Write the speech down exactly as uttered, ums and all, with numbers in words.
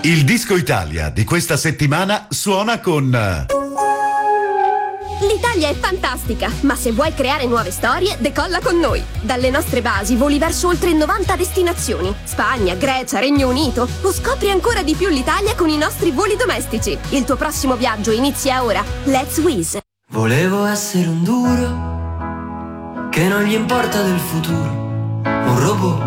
Il Disco Italia di questa settimana suona con... L'Italia è fantastica, ma se vuoi creare nuove storie, decolla con noi. Dalle nostre basi voli verso oltre novanta destinazioni. Spagna, Grecia, Regno Unito. O scopri ancora di più l'Italia con i nostri voli domestici. Il tuo prossimo viaggio inizia ora. Let's Wizz. Volevo essere un duro che non gli importa del futuro. Un robot